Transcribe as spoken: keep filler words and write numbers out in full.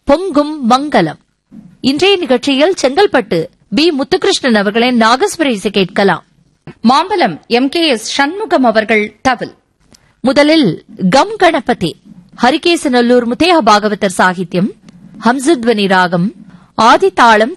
பொங்கும் மங்கலம். இன்றைய நிகழ்ச்சியில் செங்கல்பட்டு பி முத்துகிருஷ்ணன் அவர்களின் நாகஸ்வர இசை கேட்கலாம். Mambalam M K S Shanmugam அவர்கள் தவில். முதலில் கம் கணபதி, ஹரிகேசநல்லூர் முத்தையா பாகவதர் சாகித்யம், ஹம்சத்வனி ராகம், ஆதிதாளம்